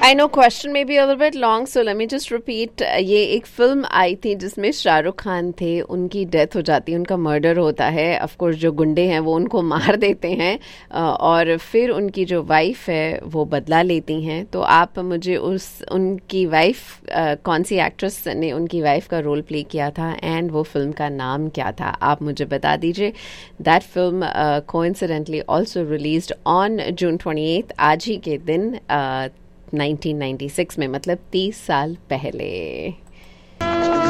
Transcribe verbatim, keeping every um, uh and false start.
I know question में be a little bit long, so let me just repeat. ये एक film आई थी जिसमें शाहरुख खान थे, उनकी डेथ हो जाती है, उनका मर्डर होता है. ऑफ कोर्स जो गुंडे हैं वो उनको मार देते हैं और फिर उनकी जो वाइफ है वो बदला लेती हैं. तो आप मुझे उस उनकी वाइफ, कौन सी एक्ट्रेस ने उनकी वाइफ का रोल प्ले किया था एंड वो फिल्म का नाम क्या था, आप मुझे बता दीजिए. That film coincidentally also released on June twenty eighth, आज ही के दिन, नाइनटीन नाइंटी सिक्स में, मतलब तीस साल पहले.